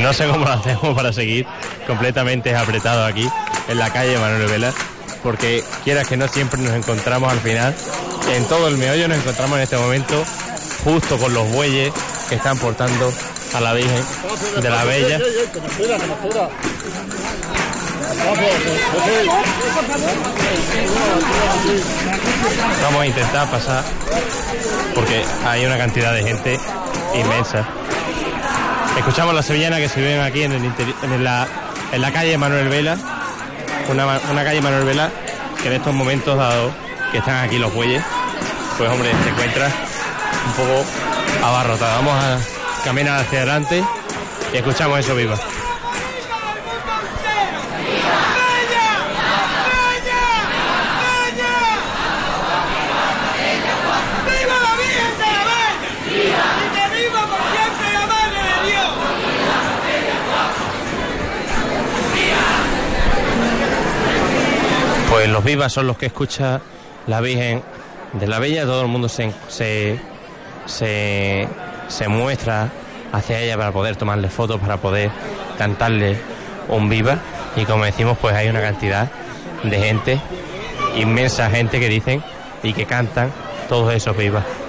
no sé cómo lo hacemos para seguir completamente apretados aquí en la calle Manuel Vela, porque quieras que no, siempre nos encontramos al final, en todo el meollo nos encontramos en este momento justo con los bueyes que están portando a la Virgen de la Bella. Vamos a intentar pasar porque hay una cantidad de gente inmensa. Escuchamos las sevillanas que se ven aquí en la calle Manuel Vela, una calle Manuel Vela que en estos momentos, dado que están aquí los bueyes, pues hombre, se encuentra un poco abarrotada. Vamos a caminar hacia adelante y escuchamos eso viva. Pues los vivas son los que escucha la Virgen de la Bella. Todo el mundo se muestra hacia ella para poder tomarle fotos, para poder cantarle un viva. Y como decimos, pues hay una cantidad de gente, inmensa gente que dicen y que cantan todos esos vivas.